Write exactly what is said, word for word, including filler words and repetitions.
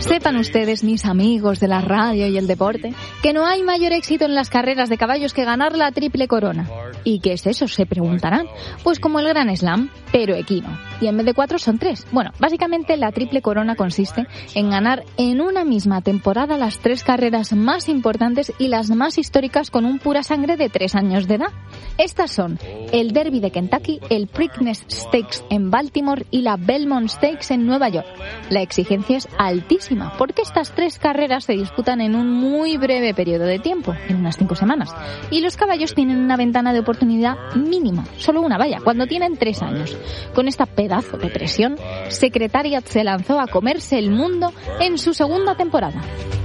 Sepan ustedes, mis amigos de la radio y el deporte, que no hay mayor éxito en las carreras de caballos que ganar la triple corona. ¿Y qué es eso?, se preguntarán. Pues como el Gran Slam, pero equino. Y en vez de cuatro son tres. Bueno, básicamente la triple corona consiste en ganar en una misma temporada las tres carreras más importantes y las más históricas con un pura sangre de tres años de edad. Estas son el Derby de Kentucky, el Preakness Stakes en Baltimore y la Belmont Stakes en Nueva York. La exigencia es altísima porque estas tres carreras se disputan en un muy breve periodo de tiempo, en unas cinco semanas. Y los caballos tienen una ventana de oportunidad mínima, solo una valla, cuando tienen tres años. Con esta pedazo de presión, Secretariat se lanzó a comerse el mundo en su segunda temporada.